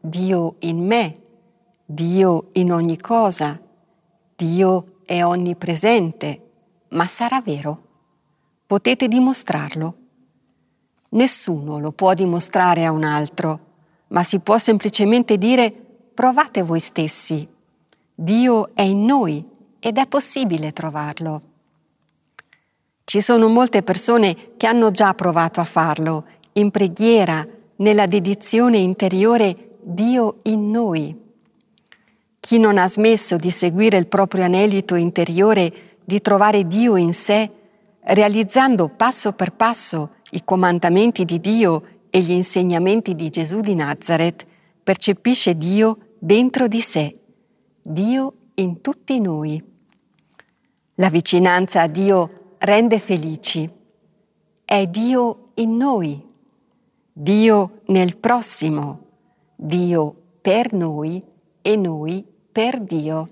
Dio in me, Dio in ogni cosa, Dio è onnipresente, ma sarà vero? Potete dimostrarlo? Nessuno lo può dimostrare a un altro, ma si può semplicemente dire: provate voi stessi. Dio è in noi ed è possibile trovarlo. Ci sono molte persone che hanno già provato a farlo, in preghiera, nella dedizione interiore Dio in noi. Chi non ha smesso di seguire il proprio anelito interiore, di trovare Dio in sé, realizzando passo per passo i comandamenti di Dio e gli insegnamenti di Gesù di Nazareth, percepisce Dio dentro di sé, Dio in tutti noi. La vicinanza a Dio rende felici. È Dio in noi, Dio nel prossimo, Dio per noi e noi per Dio.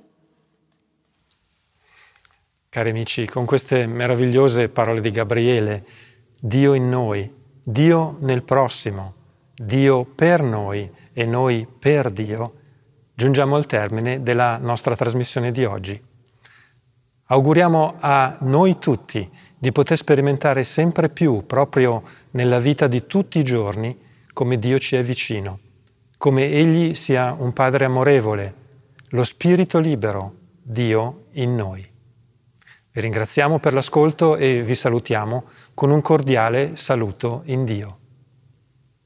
Cari amici, con queste meravigliose parole di Gabriele, Dio in noi, Dio nel prossimo, Dio per noi e noi per Dio, giungiamo al termine della nostra trasmissione di oggi. Auguriamo a noi tutti di poter sperimentare sempre più, proprio nella vita di tutti i giorni, come Dio ci è vicino, come Egli sia un Padre amorevole, lo Spirito libero, Dio in noi. Vi ringraziamo per l'ascolto e vi salutiamo con un cordiale saluto in Dio.